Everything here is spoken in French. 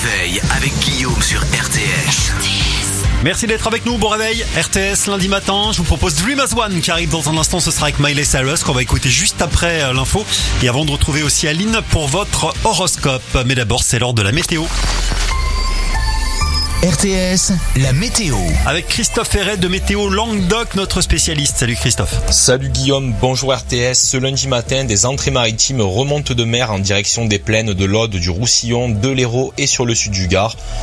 réveil avec Guillaume sur RTS. Merci d'être avec nous, bon réveil, RTS lundi matin, je vous propose Dream as One qui arrive dans un instant, ce sera avec Miley Cyrus qu'on va écouter juste après l'info et avant de retrouver aussi Aline pour votre horoscope. Mais d'abord c'est l'heure de la météo. RTS, la météo. Avec Christophe Ferret de Météo Languedoc, notre spécialiste. Salut Christophe. Salut Guillaume, bonjour RTS. Ce lundi matin, des entrées maritimes remontent de mer en direction des plaines de l'Aude, du Roussillon, de l'Hérault et sur le sud du Gard.